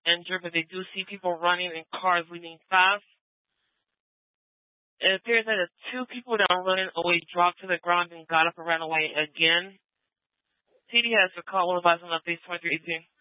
injured, but they do see people running in cars leaving fast. It appears that the two people that were running away dropped to the ground and got up and ran away again. TD has a call. We'll advise on updates 2318.